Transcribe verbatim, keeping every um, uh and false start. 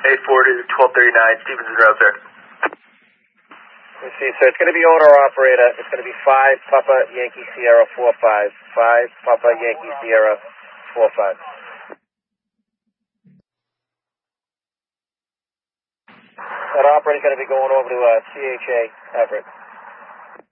eight forty to twelve thirty-nine, Stevenson Road, sir. Let's see, sir. It's going to be owner-operator. It's going to be five Papa Yankee Sierra four five. five Papa Yankee Sierra four five. That operator's going to be going over to uh, C H A Everett.